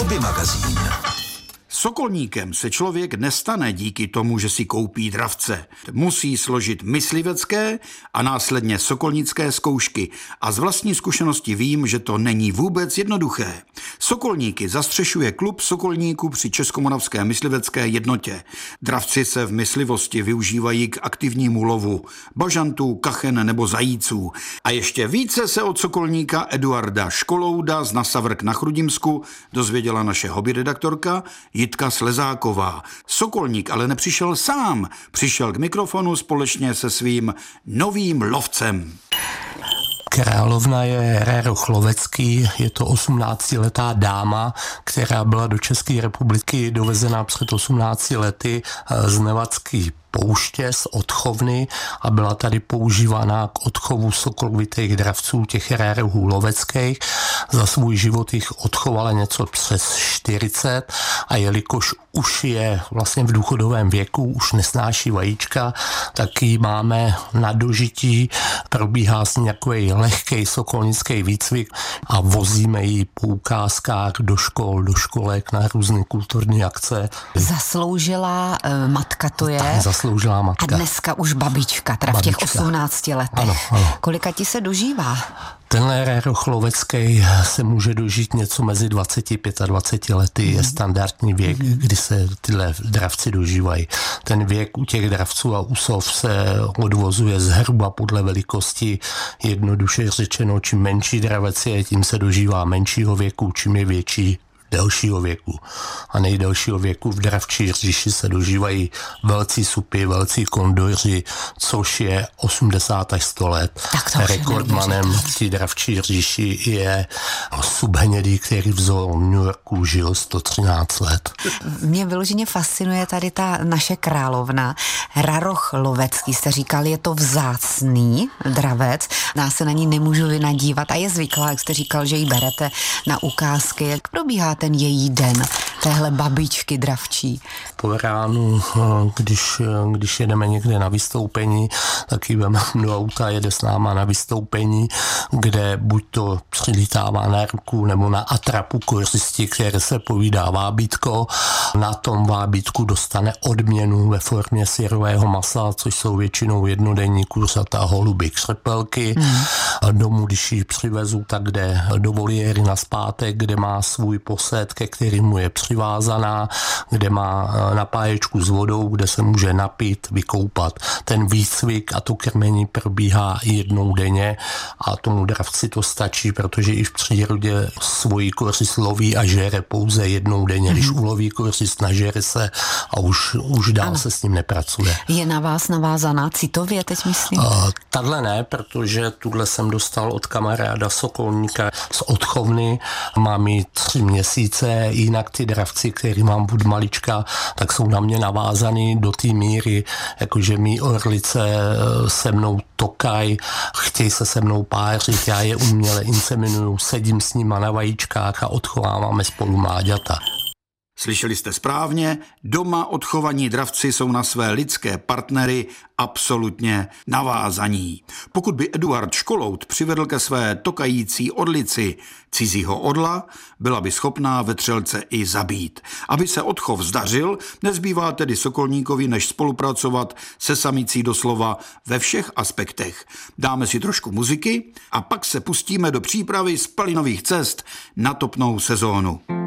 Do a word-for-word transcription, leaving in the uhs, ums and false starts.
Hobby magazín. Sokolníkem se člověk nestane díky tomu, že si koupí dravce. Musí složit myslivecké a následně sokolnické zkoušky a z vlastní zkušenosti vím, že to není vůbec jednoduché. Sokolníky zastřešuje klub sokolníků při Českomoravské myslivecké jednotě. Dravci se v myslivosti využívají k aktivnímu lovu bažantů, kachen nebo zajíců. A ještě více se od sokolníka Eduarda Školouda z Nasavrk na Chrudimsku dozvěděla naše hobby redaktorka Jitka Slezáková. Sokolník ale nepřišel sám, přišel k mikrofonu společně se svým novým lovcem. Královna je Rérok Lovecký, je to osmnáctiletá dáma, která byla do České republiky dovezena před osmnácti lety z Nevadský pouště z odchovny a byla tady používána k odchovu sokolovitých dravců, těch rérohů loveckých. Za svůj život jich odchovala něco přes čtyřicet a jelikož už je vlastně v důchodovém věku, už nesnáší vajíčka, tak ji máme na dožití, probíhá s ní nějaký lehký sokolnický výcvik a vozíme ji po ukázkách do škol, do školek na různé kulturní akce. Zasloužila uh, matka to je. Tak, zasloužila matka. A dneska už babička, teda babička. V těch osmnácti letech. Ano, ano. Kolika ti se dožívá? Tenhle Rérok Lovecký se může dožít něco mezi dvacet a dvacet pět lety, je standardní věk, mm. kdy se tyhle dravci dožívají. Ten věk u těch dravců a u sov se odvozuje zhruba podle velikosti, jednoduše řečeno, čím menší dravec je, tím se dožívá menšího věku, čím je větší delšího věku. A nejdelšího věku v dravčí říši se dožívají velcí supy, velcí kondoři, což je osmdesát až sto let. Rekordmanem v té dravčí říši je subhnědý, který v zoo New Yorku žil sto třináct let. Mě vyloženě fascinuje tady ta naše královna. Rérok Lovecký, jste říkal, je to vzácný dravec. Nás se na ní nemůžu vynadívat a je zvyklá, jak jste říkal, že ji berete na ukázky. Jak probíhá ten její den, téhle babičky dravčí? Po ránu, když, když jedeme někde na vystoupení, tak ji veme do auta, jede s náma na vystoupení, kde buď to přilítává na ruku nebo na atrapu kořisti, které se povídá vábítko. Na tom vábítku dostane odměnu ve formě syrového masa, což jsou většinou jednodenní kuřata, holuby, křepelky. Hmm. Domů, když ji přivezu, tak jde do voliéry nazpátek, kde má svůj posed, ke kterému je přivázaná, kde má napáječku s vodou, kde se může napít, vykoupat. Ten výcvik a to krmení probíhá jednou denně a tomu dravci to stačí, protože i v přírodě svoji kořist loví a žere pouze jednou denně. Když mm-hmm. uloví kořist, nažere se a už, už dál ano. se s ním nepracuje. Je na vás navázaná citově, teď myslím? Uh, Tadle ne, protože tuhle jsem dostal od kamaráda sokolníka z odchovny. Mám ji tři měsíce, jinak ty dravci, který mám od malička, tak jsou na mě navázaný do té míry, jakože mý orlice se mnou tokají, chtějí se se mnou pářit, já je uměle inseminuju, sedím s nima na vajíčkách a odchováváme spolu mláďata. Slyšeli jste správně, doma odchovaní dravci jsou na své lidské partnery absolutně navázaní. Pokud by Eduard Školoud přivedl ke své tokající orlici cizího orla, byla by schopná vetřelce i zabít. Aby se odchov zdařil, nezbývá tedy sokolníkovi, než spolupracovat se samicí doslova ve všech aspektech. Dáme si trošku muziky a pak se pustíme do přípravy spalinových cest na topnou sezónu.